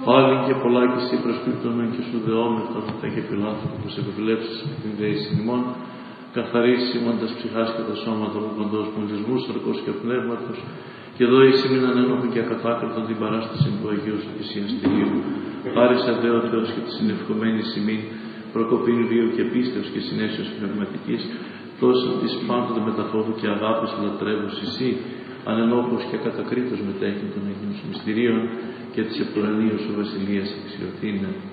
Πάλιν και πολλά και εσύ προσπίπτωμεν και σου δεόμεθα αυτά και φιλάνθρωπο που σε επιβλέψεις με την δέηση ημών, καθαρίσει σήμαντας ψυχάς και τα σώματα μου παντός μολυσμού, σαρκός και πνεύματος, και εδώ εις ημίν ανένοχον και ακαθάκρατον την παράσταση του Αγίου σου Θυσιαστηρίου. Χάρισα δε ο Θεός και τη συνευχομένη ημίν, προκοπήν βίου και πίστεως και συνέσεως πνευματικής, τόσο της πάντοτε μεταφόβου και αγάπης λατρεύους εσύ, ανενόχος και ακατακρίτως μετέχει των Αγίων σου μυστηρίων και της επουρανίου σου βασιλείας αξιωθήνε.